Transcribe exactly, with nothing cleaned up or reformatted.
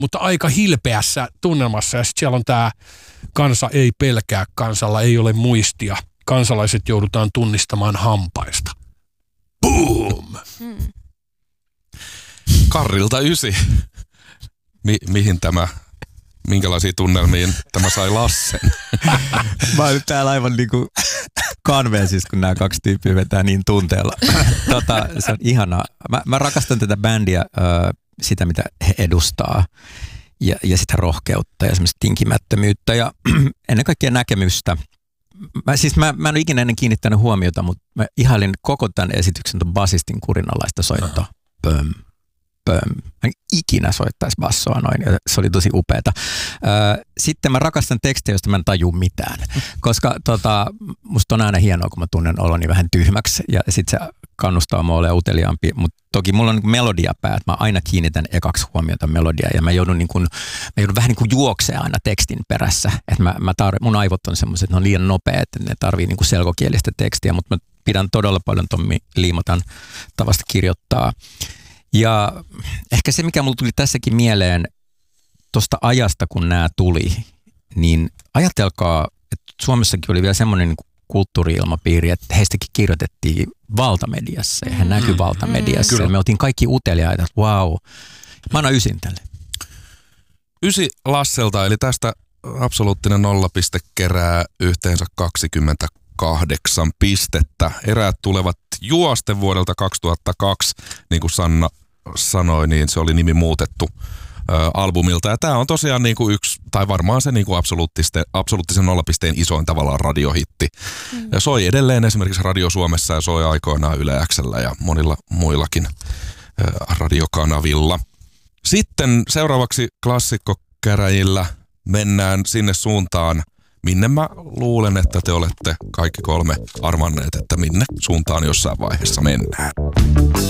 mutta aika hilpeässä tunnelmassa. Ja sitten siellä on tämä kansa ei pelkää, kansalla ei ole muistia. Kansalaiset joudutaan tunnistamaan hampaista. Boom! Hmm. Karrilta ysi. Mi- mihin tämä, minkälaisiin tunnelmiin tämä sai Lassen? Mä oon nyt täällä aivan niinku kanveesissa, kun nämä kaksi tyyppiä vetää niin tunteella. Tota, se on ihanaa. Mä, mä rakastan tätä bändiä, äh, sitä mitä he edustaa ja, ja sitä rohkeutta ja semmoista tinkimättömyyttä ja ennen kaikkea näkemystä. Mä, siis mä, mä en ole ikinä ennen kiinnittänyt huomiota, mutta mä ihailin koko tämän esityksen ton basistin kurinalaista soittoa. Pöm, pöm. Mä en ikinä soittaisi bassoa noin, ja se oli tosi upeata. Sitten mä rakastan tekstejä, joista mä en taju mitään, koska tota, musta on aina hienoa, kun mä tunnen oloni vähän tyhmäksi, ja sitten se kannustaa mua olemaan uteliaampi, mutta toki mulla on niin melodiapää, että mä aina kiinnitän ekaksi huomiota melodiaa, ja mä joudun, niin kuin, mä joudun vähän niin kuin juoksemaan aina tekstin perässä, että mä, mä tar- mun aivot on semmoiset, että ne on liian nopeat, että ne tarvii niin kuin selkokielistä tekstiä, mutta mä pidän todella paljon Tommi Liimatan tavasta kirjoittaa. Ja ehkä se, mikä mulla tuli tässäkin mieleen tuosta ajasta, kun nämä tuli, niin ajatelkaa, että Suomessakin oli vielä semmoinen niin kulttuuri-ilmapiiri, että heistäkin kirjoitettiin valtamediassa ja he näkyi valtamediassa. Mm, ja me oltiin kaikki uteliaita, että vau, mä annan ysin tälle. Ysi Lasselta, eli tästä absoluuttinen nollapiste kerää yhteensä kaksikymmentäkahdeksan pistettä. Eräät tulevat juosten vuodelta kaksituhattakaksi, niin kuin Sanna sanoi, niin se oli nimi muutettu ö, albumilta. Ja tämä on tosiaan niin kuin yksi, tai varmaan se niin kuin absoluuttisen nollapisteen isoin tavallaan radiohitti. Mm. Ja soi edelleen esimerkiksi Radio Suomessa ja soi aikoinaan Yle X:llä ja monilla muillakin ö, radiokanavilla. Sitten seuraavaksi klassikkokäräjillä mennään sinne suuntaan, minne mä luulen, että te olette kaikki kolme arvanneet, että minne suuntaan jossain vaiheessa mennään.